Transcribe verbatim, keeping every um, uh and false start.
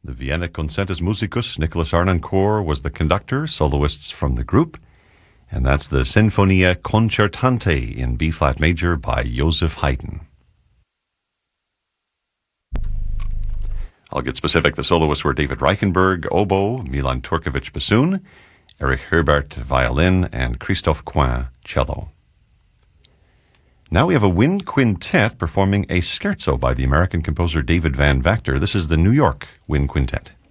The Vienna Concertus Musicus, Nicholas Arnoncourt, was the conductor, soloists from the group. And that's the Sinfonia Concertante in B-flat major by Joseph Haydn. I'll get specific. The soloists were David Reichenberg, oboe, Milan Turkovic, bassoon, Erich Herbert, violin, and Christophe Coin, cello. Now we have a wind quintet performing a scherzo by the American composer David Van Vactor. This is the New York Wind Quintet.